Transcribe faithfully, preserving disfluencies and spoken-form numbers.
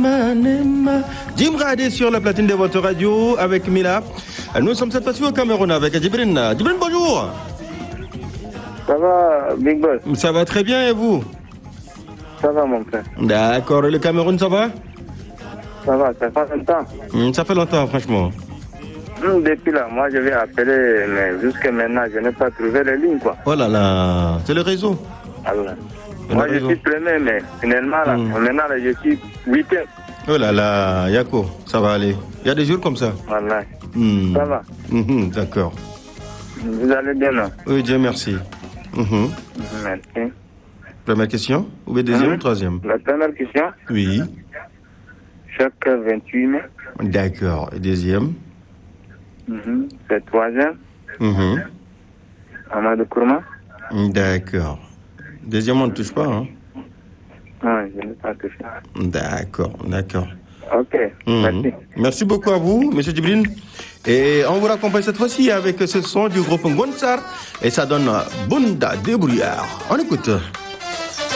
Nema, Nema. Jim Radé sur la platine de votre radio avec Mila. Nous sommes cette fois-ci au Cameroun avec Djibril. Djibril, bonjour. Ça va, Big Boss? Ça va très bien et vous? Ça va, mon frère. D'accord. Et le Cameroun, ça va? Ça va, ça fait longtemps. Mmh, ça fait longtemps, franchement. Mmh, depuis là, moi je vais appeler, mais jusqu'à maintenant, je n'ai pas trouvé les lignes, quoi. Oh là là, c'est le réseau. Alors, moi je réseau. suis premier, mais finalement, là, mmh. maintenant, là, je suis huitième. Oh là là, Yako, ça va aller. Il y a des jours comme ça. Voilà. Mmh. Ça va. Mmh, d'accord. Vous allez bien, non? Oui, Dieu merci. Mmh. Merci. Première question, ou bien deuxième mmh. ou troisième? La première question. Oui. Chaque vingt-huit mai. D'accord. Et deuxième? Mmh. C'est troisième. Mmh. Amadou Kourma. D'accord. Deuxième, on ne touche pas, hein? Oui, je n'ai pas touché. D'accord, d'accord. Ok, mmh. merci. Merci beaucoup à vous, M. Djibril. Et on vous raccompagne cette fois-ci avec ce son du groupe Ngonsar. Et ça donne Bunda Débrouillard. On écoute.